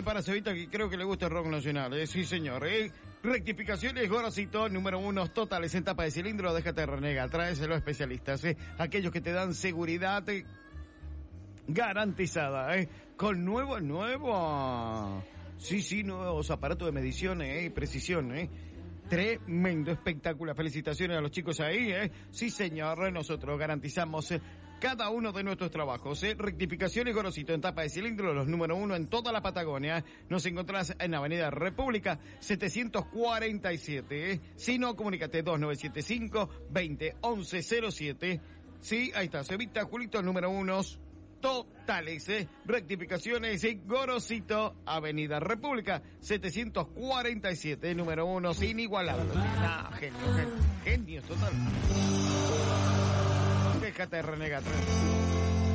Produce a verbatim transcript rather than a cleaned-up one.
Hay para Cevita que creo que le gusta el rock nacional, ¿eh? Sí, señor, ¿eh? Rectificaciones, Gorosito, número uno, totales en tapa de cilindro, déjate renegar, tráeselo a especialistas, ¿eh? Aquellos que te dan seguridad eh, garantizada, ¿eh? Con nuevo, nuevo, sí, sí, nuevos aparatos de medición, ¿eh? Y precisión, ¿eh? Tremendo espectáculo. Felicitaciones a los chicos ahí, ¿eh? Sí, señor, nosotros garantizamos eh, cada uno de nuestros trabajos, ¿eh? Rectificaciones, Gorosito, en tapa de cilindro, los número uno en toda la Patagonia. Nos encontrás en Avenida República setecientos cuarenta y siete, ¿eh? Si no, comunícate dos nueve siete cinco, veinte, once cero siete. Sí, ahí está, Cevita, Julito, número unos totales, ¿eh? Rectificaciones, ¿eh? Gorosito, Avenida República setecientos cuarenta y siete, número uno, inigualable. Ah, genio, genio, genio total. Déjate de renegar.